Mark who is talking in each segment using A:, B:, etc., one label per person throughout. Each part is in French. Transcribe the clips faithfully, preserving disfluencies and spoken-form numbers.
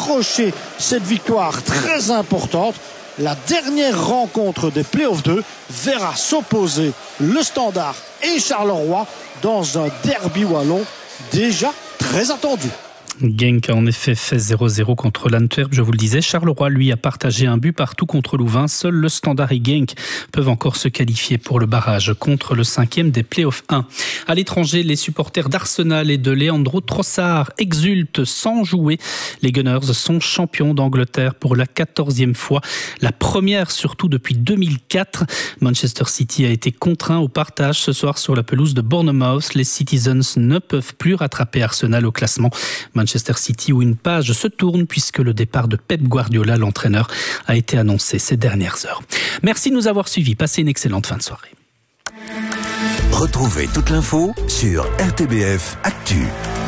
A: décrocher cette victoire très importante. La dernière rencontre des Playoffs deux verra s'opposer le Standard et Charleroi dans un derby wallon déjà très attendu.
B: Genk a en effet fait zéro zéro contre l'Antwerp, je vous le disais. Charleroi, lui, a partagé un but partout contre Louvain. Seuls le Standard et Genk peuvent encore se qualifier pour le barrage contre le cinquième des Playoffs un. À l'étranger, les supporters d'Arsenal et de Leandro Trossard exultent sans jouer. Les Gunners sont champions d'Angleterre pour la quatorzième fois. La première surtout depuis deux mille quatre. Manchester City a été contraint au partage ce soir sur la pelouse de Bournemouth. Les Citizens ne peuvent plus rattraper Arsenal au classement. Manchester City où une page se tourne puisque le départ de Pep Guardiola, l'entraîneur, a été annoncé ces dernières heures. Merci de nous avoir suivis. Passez une excellente fin de soirée.
C: Retrouvez toute l'info sur R T B F Actu.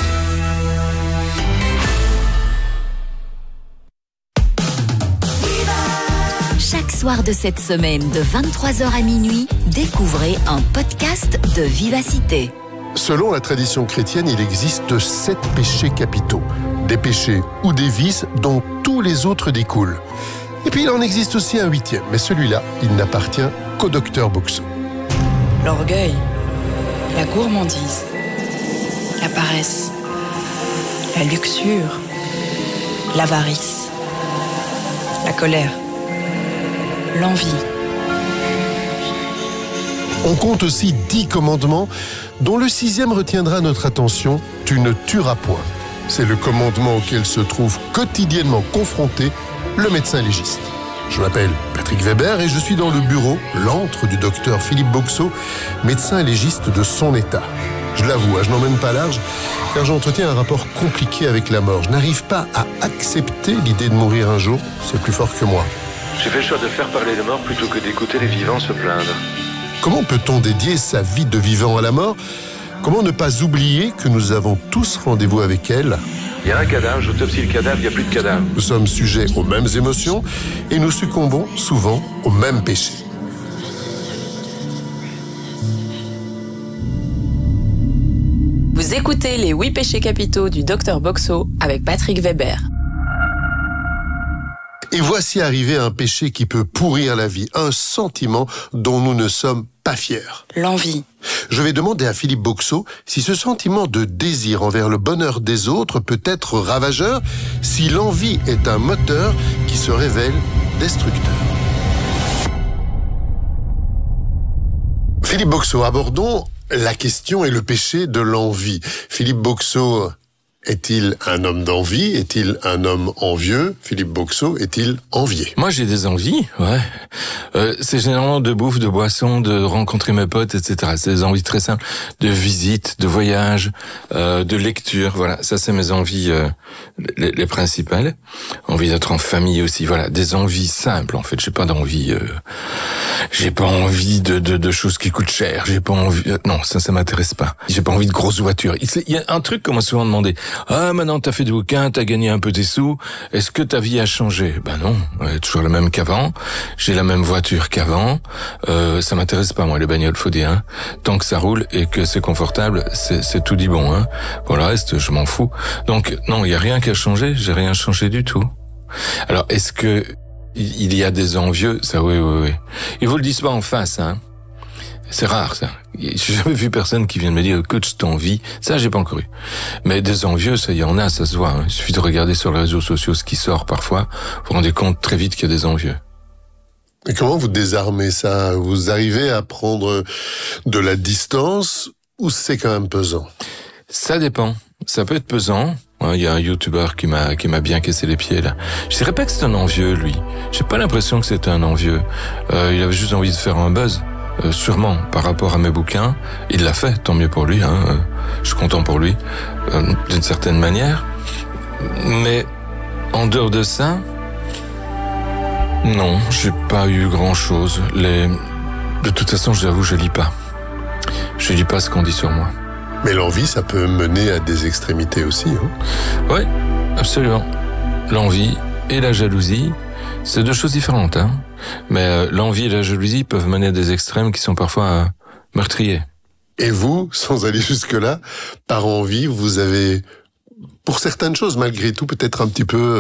D: Chaque soir de cette semaine, de vingt-trois heures à minuit, découvrez un podcast de Vivacité.
E: Selon la tradition chrétienne, il existe sept péchés capitaux. Des péchés ou des vices dont tous les autres découlent. Et puis il en existe aussi un huitième, mais celui-là, il n'appartient qu'au docteur Boxo.
F: L'orgueil, la gourmandise, la paresse, la luxure, l'avarice, la colère, l'envie.
E: On compte aussi dix commandements, dont le sixième retiendra notre attention, tu ne tueras point. C'est le commandement auquel se trouve quotidiennement confronté le médecin légiste. Je m'appelle Patrick Weber et je suis dans le bureau, l'antre du docteur Philippe Boxo, médecin légiste de son état. Je l'avoue, je n'emmène pas large, car j'entretiens un rapport compliqué avec la mort. Je n'arrive pas à accepter l'idée de mourir un jour, c'est plus fort que moi.
G: J'ai fait le choix de faire parler les morts plutôt que d'écouter les vivants se plaindre.
E: Comment peut-on dédier sa vie de vivant à la mort ? Comment ne pas oublier que nous avons tous rendez-vous avec elle ?
G: Il y a un cadavre, j'autopsie le cadavre, il n'y a plus de cadavre.
E: Nous sommes sujets aux mêmes émotions et nous succombons souvent aux mêmes péchés.
F: Vous écoutez les huit péchés capitaux du docteur Boxo avec Patrick Weber.
E: Et voici arrivé un péché qui peut pourrir la vie, un sentiment dont nous ne sommes pas fiers.
F: L'envie.
E: Je vais demander à Philippe Boxo si ce sentiment de désir envers le bonheur des autres peut être ravageur, si l'envie est un moteur qui se révèle destructeur. Philippe Boxo, abordons la question et le péché de l'envie. Philippe Boxo, est-il un homme d'envie? Est-il un homme envieux? Philippe Boxo est-il envié?
H: Moi, j'ai des envies, ouais. Euh, c'est généralement de bouffe, de boisson, de rencontrer mes potes, et cetera. C'est des envies très simples, de visite, de voyage, euh, de lecture. Voilà, ça c'est mes envies euh, les, les principales. Envie d'être en famille aussi. Voilà, des envies simples en fait. J'ai pas d'envie. Euh, j'ai pas envie de, de de choses qui coûtent cher. J'ai pas envie. Euh, non, ça ça m'intéresse pas. J'ai pas envie de grosses voitures. Il y a un truc qu'on m'a souvent demandé. Ah, maintenant t'as fait des bouquins, t'as gagné un peu tes sous. Est-ce que ta vie a changé? Ben non, elle est toujours la même qu'avant. J'ai la même voiture qu'avant. Euh, ça m'intéresse pas moi les bagnoles, faut dire. Hein. Tant que ça roule et que c'est confortable, c'est, c'est tout dit bon. Hein. Pour le reste, je m'en fous. Donc non, il y a rien qui a changé. J'ai rien changé du tout. Alors est-ce que il y a des envieux? Ça, oui, oui, oui. Ils vous le disent pas en face, hein. C'est rare, ça. J'ai jamais vu personne qui vienne me dire, écoute, je t'envie. Ça, j'ai pas encore eu. Mais des envieux, ça, il y en a, ça se voit. Hein. Il suffit de regarder sur les réseaux sociaux ce qui sort parfois. Vous vous rendez compte très vite qu'il y a des envieux.
E: Et comment vous désarmez ça? Vous arrivez à prendre de la distance ou c'est quand même pesant?
H: Ça dépend. Ça peut être pesant. Il y a un youtubeur qui m'a qui m'a bien cassé les pieds là. Je dirais pas que c'est un envieux, lui. J'ai pas l'impression que c'était un envieux. Euh, il avait juste envie de faire un buzz. Euh, sûrement par rapport à mes bouquins, il l'a fait, tant mieux pour lui, hein, euh, je suis content pour lui, euh, d'une certaine manière. Mais en dehors de ça, non, j'ai pas eu grand chose. Les... De toute façon, je l'avoue, je lis pas. Je lis pas ce qu'on dit sur moi.
E: Mais l'envie, ça peut mener à des extrémités aussi. Hein.
H: Oui, absolument. L'envie et la jalousie, c'est deux choses différentes, hein. Mais euh, l'envie et la jalousie peuvent mener à des extrêmes qui sont parfois euh, meurtriers.
E: Et vous, sans aller jusque-là, par envie, vous avez, pour certaines choses, malgré tout, peut-être un petit peu